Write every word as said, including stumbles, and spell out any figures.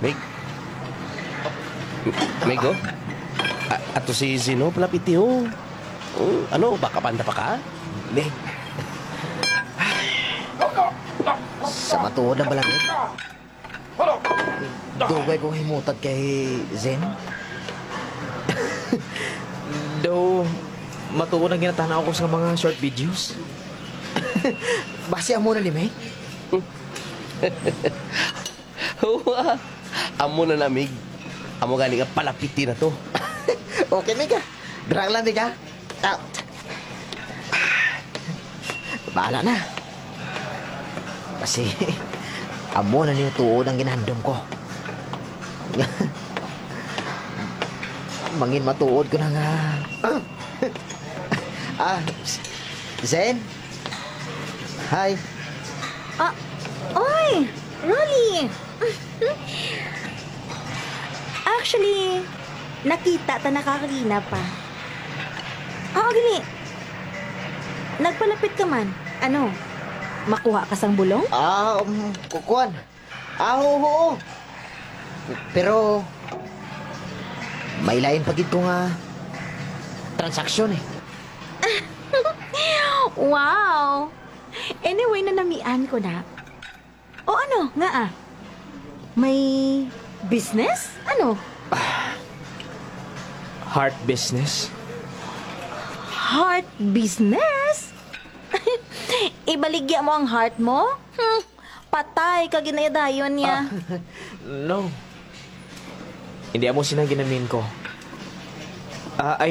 Meg? Meg, oh? A- ato si Zino, palapiti, oh. Oh, ano, baka panda pa ka? Meg. Sa matuod na balangit. Dugay ko himutad kay Zen. Daw, matuon ang ginatanaw ko sa mga short videos. Basi amo na ni Meg. Huwa, amo na namig. Amo gani nga palapiti na to. Okay, Meg ah. Drang lang, Meg ah. Out. Bahala na. Kasi, amo na niya tuod ang ginandom ko. Mangin matuod ko na nga. Ah, Zen? Hi. Ah, oy! Rolly! Actually, nakita ta nakakagina pa. Oo, gini. Nagpalapit ka man. Ano? Makuha ka sang bulong? Ah, um, kukuan. Ah, oo, oo. Pero, may lain pagid ko nga transaksyon eh. Wow! Anyway, nanamian ko na. O ano, nga ah? May business? Ano? Heart business. Heart business? Ibaligya mo ang heart mo? Hmm, patay ka ginayadayon niya. No. Hindi amo sinang ginamin ko. Ah, I